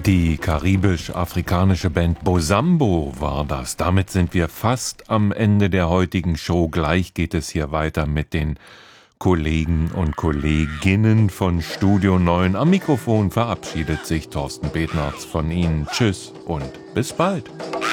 Die karibisch-afrikanische Band Bosambo war das. Damit sind wir fast am Ende der heutigen Show. Gleich geht es hier weiter mit den Kollegen und Kolleginnen von Studio 9. Am Mikrofon verabschiedet sich Thorsten Betnarz von Ihnen. Tschüss und bis bald.